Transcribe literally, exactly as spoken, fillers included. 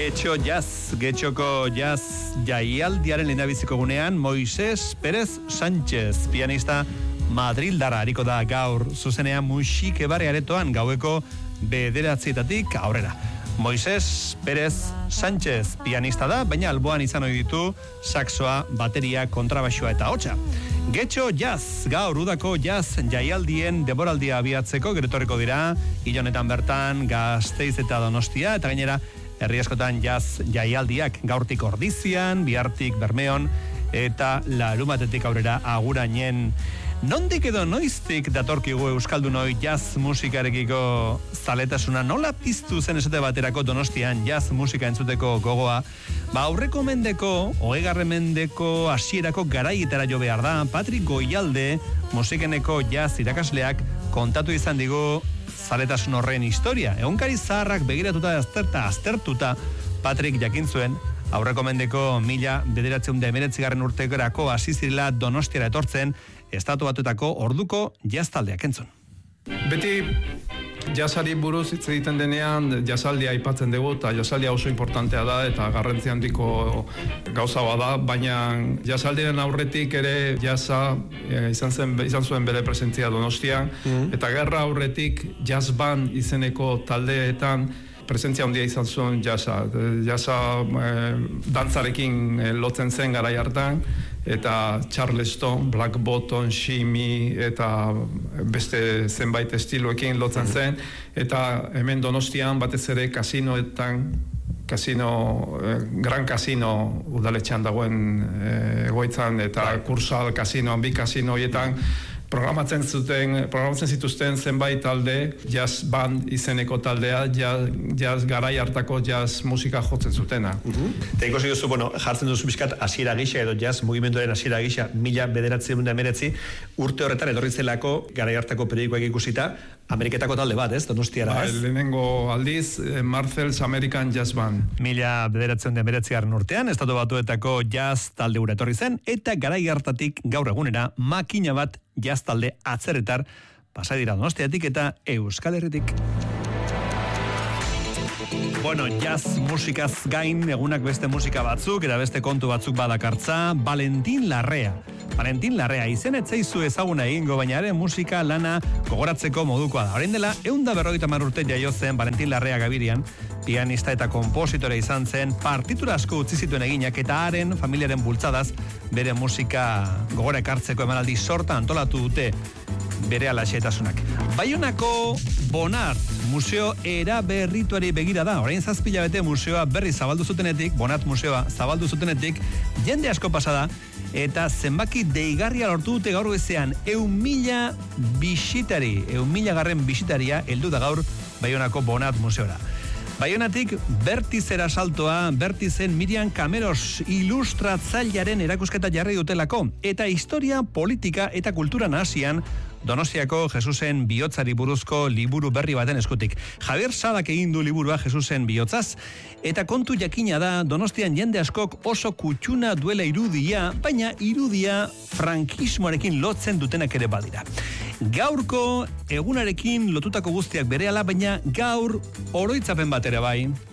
Getxo jazz, getxoko jazz jaialdiaren lehendabiziko gunean Moises Pérez Sánchez, pianista madrildarra ariko da gaur zuzenean musike barri aretoan gaueko bederatzietatik aurrera. Moises Pérez Sánchez pianista da, baina alboan izan ohi ditu saxoa, bateria, kontrabaxoa eta hotsa. Getxo jazz, gaur udako jazz jaialdien deboraldia abiatzeko geretorriko dira, hilonetan bertan Gasteiz eta Donostia, eta gainera herri askotan jazz jaialdiak gaurtik Ordizian, bihartik Bermeon eta larumatetik aurrera Agurainen. Nondik edo noiztik datorkigu euskaldunoi jazz musikarekiko zaletasuna, nola piztu zen esate baterako Donostian jazz musika entzuteko gogoa? Ba, aurreko mendeko, hogeigarren mendeko hasierako garaietara jo behar da, Patrik Goialde musikeneko jazz irakasleak kontatu izan digu zaletasun horren historia. Egunkari zaharrak begiratuta azterta aztertuta Patrik jakin zuen aurreko mendeko mila bederatziehun eta hemeretzigarren urtekorako hasi zirela Donostiara etortzen Estatu Batuetako orduko jazz taldeak entzun. Beti jazzari buruz hitz egiten denean jazzaldia aipatzen dugu eta jazzaldia oso importantea da eta garrantzi handiko gauza bada, baina jazzaldiaren aurretik ere jazza e, izan zen izan zuen bere presentzia Donostian, mm-hmm. eta gerra aurretik jazz band izeneko taldeetan presentzia handia izan zuen jazza. Jazza e, dantzarekin e, lotzen zen garai hartan, eta Charleston, Black Bottom, Shimmy eta beste zenbait estiloekin lotzen zen, eta hemen Donostian batez ere kasinoetan, kasino, eh, Gran Kasino udaletxean dagoen eh, egoitzan, eta Kursal kasinoan, bi kasinoietan programatzen zuten, programatzen zituzten zenbait talde, jazz band izeneko taldea, jazz, jazz garai hartako jazz musika jotzen zutena. Uh-huh. Eta ikusi duzu, bueno, jartzen duzu bizkat hasiera gisa edo jazz mugimenduaren hasiera gisa, mila bederatziehun eta hemeretzi, urte horretan etorri zelako garai hartako periodikoak ikusita, Ameriketako talde bat, ez? Donostiara, ez? Ba, lehenengo aldiz, Marcel's American Jazz Band. Mila bederatziehun eta hemeretzigarren urtean, Estatu Batuetako jazz talde hura etorri zen, eta garai hartatik gaur egunera makina bat jazz talde atzeretar pasa dira Donostiatik eta Euskal Herritik. Bueno, jazz musikaz gain egunak beste musika batzuk eta beste kontu batzuk badakartza. Valentin Larrea. Valentin Larrea izen etzaizu ezaguna egingo, baina ere musika lana gogoratzeko modukoa da. Orain dela, ehun eta berrogeita hamar urte jaio zen Valentin Larrea Gabirian, pianista eta konpositore izan zen, partitura asko utzi zituen eginak eta haren familiaren bultzadaz bere musika gogora ekartzeko emanaldi sorta antolatu dute bere alaxetasunak. Baionako Bonart museo eraberrituari begira da. Orain zazpila bete museoa berri zabaldu zutenetik, Bonart museoa zabaldu zutenetik, jende asko pasada, eta zenbaki deigarria lortu dute gaur goizean, eun mila bisitari, eun mila garren bisitaria heldu da gaur Baionako Bonart museora. Baionatik Bertizera saltoa, Bertizen Miriam Cameros ilustratzailearen erakusketa jarri dutelako, eta historia, politika eta kultura nahasian Donostiako Jesusen bihotzari buruzko liburu berri baten eskutik. Javier Sadak egin du liburua Jesusen bihotzaz, eta kontu jakina da Donostian jende askok oso kutxuna duela irudia, baina irudia frankismoarekin lotzen dutenak ere badira. Gaurko egunarekin lotutako guztiak berehala, baina gaur oroitzapen bat ere bai.